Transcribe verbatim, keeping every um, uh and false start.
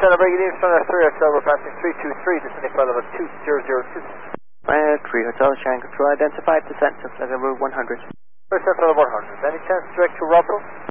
breaking in front of three Hotel, we're passing three two three, descending flight level two zero zero two. Right, three Hotel, Shanghai Control, identified descent to flight level one hundred. Descent level one hundred. Any chance direct to Rockville?